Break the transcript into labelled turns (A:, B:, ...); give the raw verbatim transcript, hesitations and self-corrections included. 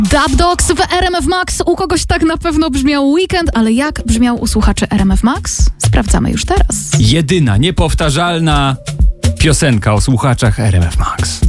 A: Dub Dogs w R M F Max. U kogoś tak na pewno brzmiał Weekend, ale jak brzmiał u słuchaczy R M F Max? Sprawdzamy już teraz.
B: Jedyna, niepowtarzalna piosenka o słuchaczach R M F Max.